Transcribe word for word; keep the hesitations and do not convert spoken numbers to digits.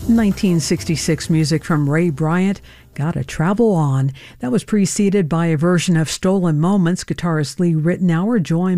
nineteen sixty-six music from Ray Bryant, Gotta Travel On. That was preceded by a version of Stolen Moments. Guitarist Lee Ritenour joined